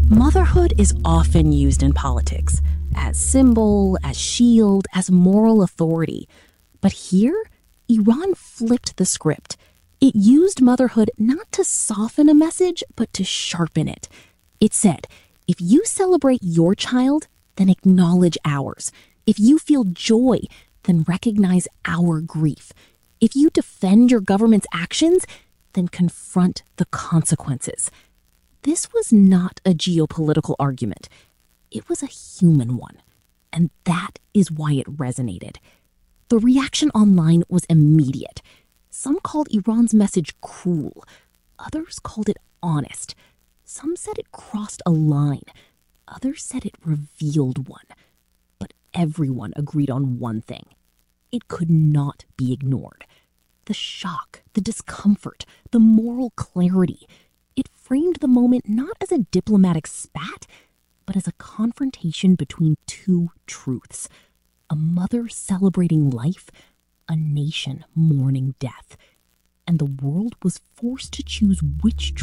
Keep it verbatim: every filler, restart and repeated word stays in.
Motherhood is often used in politics as symbol, as shield, as moral authority. But here, Iran flipped the script. It used motherhood not to soften a message, but to sharpen it. It said, if you celebrate your child, then acknowledge ours. If you feel joy, then recognize our grief. If you defend your government's actions, then confront the consequences. This was not a geopolitical argument. It was a human one. And that is why it resonated. The reaction online was immediate. Some called Iran's message cruel. Others called it honest. Some said it crossed a line. Others said it revealed one. But everyone agreed on one thing. It could not be ignored. The shock, the discomfort, the moral clarity. It framed the moment not as a diplomatic spat, but as a confrontation between two truths. A mother celebrating life, a nation mourning death. And the world was forced to choose which